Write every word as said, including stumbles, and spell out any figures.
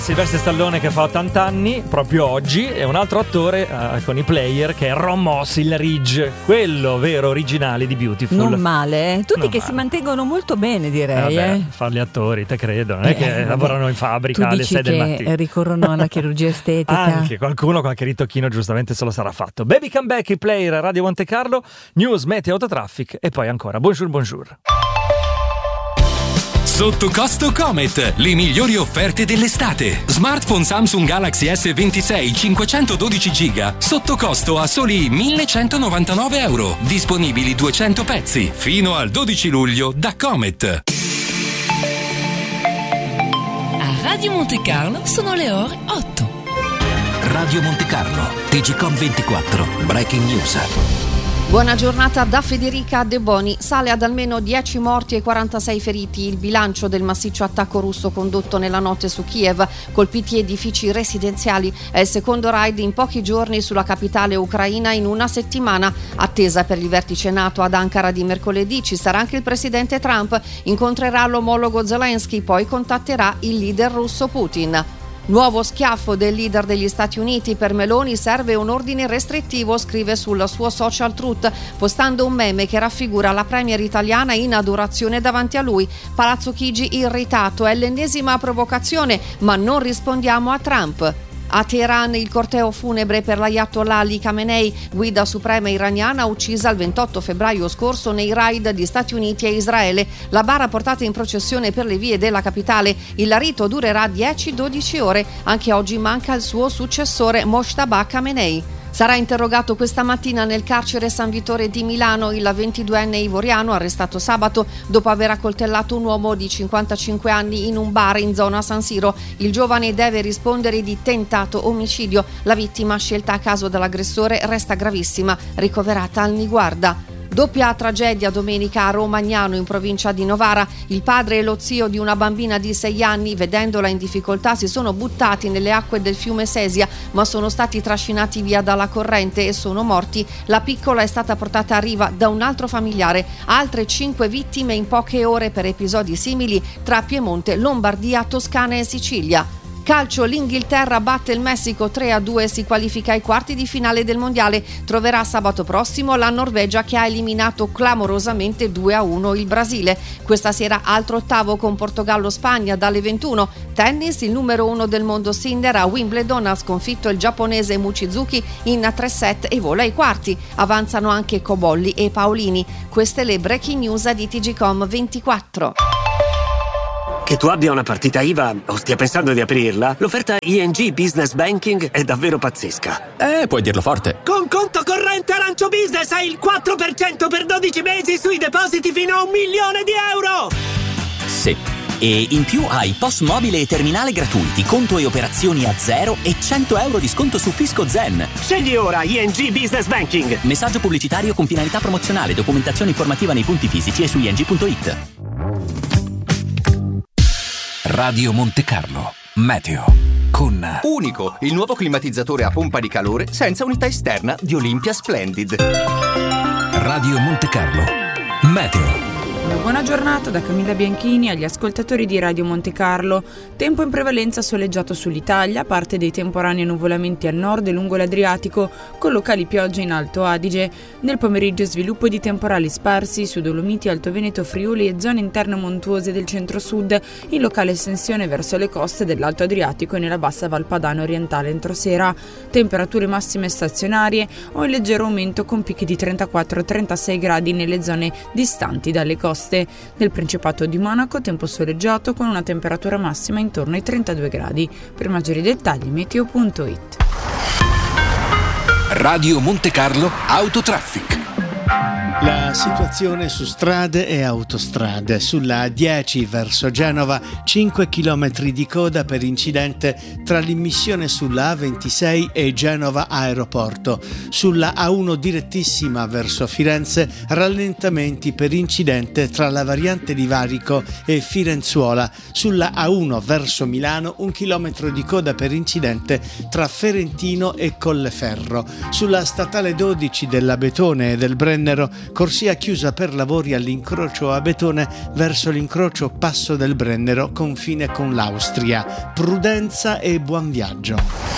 Silvestre Stallone che fa ottanta anni proprio oggi, e un altro attore uh, con i player che è Ron Moss, il Ridge, quello vero originale di Beautiful. Non male, eh? Tutti non che male. Si mantengono molto bene, direi. Eh, vabbè, eh. Fanno gli attori, te credo, non è Eh, che vabbè. lavorano in fabbrica Tu alle sei del mattino. che ricorrono alla chirurgia estetica. Anche qualcuno, qualche ritocchino giustamente se lo sarà fatto. Baby Come Back, i player, Radio Monte Carlo, news, meteo, autotraffic e poi ancora bonjour bonjour. Sotto costo Comet, le migliori offerte dell'estate. Smartphone Samsung Galaxy S ventisei cinquecentododici giga sotto costo a soli millecentonovantanove euro. Disponibili duecento pezzi fino al dodici luglio da Comet. A Radio Monte Carlo sono le ore otto. Radio Monte Carlo, T G Com ventiquattro, Breaking News. Buona giornata da Federica De Boni. Sale ad almeno dieci morti e quarantasei feriti il bilancio del massiccio attacco russo condotto nella notte su Kiev, colpiti edifici residenziali. È il secondo raid in pochi giorni sulla capitale ucraina in una settimana. Attesa per il vertice NATO ad Ankara di mercoledì. Ci sarà anche il presidente Trump. Incontrerà l'omologo Zelensky, poi contatterà il leader russo Putin. Nuovo schiaffo del leader degli Stati Uniti per Meloni, serve un ordine restrittivo, scrive sul suo social Truth, postando un meme che raffigura la premier italiana in adorazione davanti a lui. Palazzo Chigi irritato, è l'ennesima provocazione, ma non rispondiamo a Trump. A Teheran il corteo funebre per l'Ayatollah Ali Khamenei, guida suprema iraniana uccisa il ventotto febbraio scorso nei raid di Stati Uniti e Israele. La bara portata in processione per le vie della capitale. Il rito durerà dieci dodici ore. Anche oggi manca il suo successore Mojtaba Khamenei. Sarà interrogato questa mattina nel carcere San Vittore di Milano il ventiduenne ivoriano arrestato sabato dopo aver accoltellato un uomo di cinquantacinque anni in un bar in zona San Siro. Il giovane deve rispondere di tentato omicidio. La vittima, scelta a caso dall'aggressore, resta gravissima, ricoverata al Niguarda. Doppia tragedia domenica a Romagnano in provincia di Novara. Il padre e lo zio di una bambina di sei anni, vedendola in difficoltà, si sono buttati nelle acque del fiume Sesia, ma sono stati trascinati via dalla corrente e sono morti. La piccola è stata portata a riva da un altro familiare. Altre cinque vittime in poche ore per episodi simili tra Piemonte, Lombardia, Toscana e Sicilia. Calcio, l'Inghilterra batte il Messico tre a due, si qualifica ai quarti di finale del mondiale. Troverà sabato prossimo la Norvegia che ha eliminato clamorosamente due a uno il Brasile. Questa sera altro ottavo con Portogallo-Spagna dalle ventuno. Tennis, il numero uno del mondo Sinner a Wimbledon ha sconfitto il giapponese Mochizuki in tre set e vola ai quarti. Avanzano anche Cobolli e Paolini. Queste le breaking news di T G Com ventiquattro. Che tu abbia una partita I V A o stia pensando di aprirla, l'offerta I N G Business Banking è davvero pazzesca. Eh, puoi dirlo forte. Con conto corrente Arancio Business hai il quattro per cento per dodici mesi sui depositi fino a un milione di euro! Sì. E in più hai P O S mobile e terminale gratuiti, conto e operazioni a zero e cento euro di sconto su Fisco Zen. Scegli ora I N G Business Banking. Messaggio pubblicitario con finalità promozionale, documentazione informativa nei punti fisici e su i n g punto i t. Radio Monte Carlo, meteo, con Unico, il nuovo climatizzatore a pompa di calore senza unità esterna di Olympia Splendid. Radio Monte Carlo, meteo. Una buona giornata da Camilla Bianchini agli ascoltatori di Radio Monte Carlo. Tempo in prevalenza soleggiato sull'Italia, parte dei temporanei nuvolamenti a nord e lungo l'Adriatico, con locali piogge in Alto Adige. Nel pomeriggio sviluppo di temporali sparsi su Dolomiti, Alto Veneto, Friuli e zone interne montuose del centro-sud, in locale estensione verso le coste dell'Alto Adriatico e nella bassa Val Padano orientale entro sera. Temperature massime stazionarie o in leggero aumento con picchi di trentaquattro trentasei gradi nelle zone distanti dalle coste. Nel Principato di Monaco tempo soleggiato con una temperatura massima intorno ai trentadue gradi. Per maggiori dettagli meteo punto it. Radio Monte Carlo Autotraffic. La situazione su strade e autostrade. Sulla A dieci verso Genova cinque chilometri di coda per incidente tra l'immissione sulla A ventisei e Genova Aeroporto. Sulla A uno direttissima verso Firenze rallentamenti per incidente tra la variante di Varico e Firenzuola. Sulla A uno verso Milano un chilometro di coda per incidente tra Ferentino e Colleferro. Sulla statale dodici dell'Abetone e del Brennero corsia chiusa per lavori all'incrocio Abetone verso l'incrocio Passo del Brennero, confine con l'Austria. Prudenza e buon viaggio.